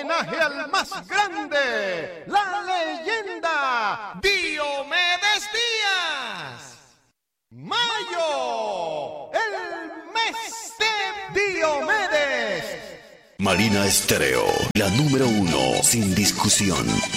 homenaje al más grande, la leyenda Diomedes Díaz. Mayo, el mes de Diomedes. Marina Estéreo, la número 1 sin discusión.